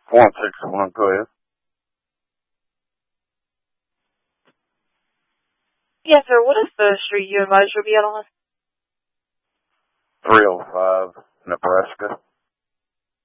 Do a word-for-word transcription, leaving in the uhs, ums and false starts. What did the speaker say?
one six one, go ahead. Yes, sir. What is the street you and Moser be on? three oh five, Nebraska.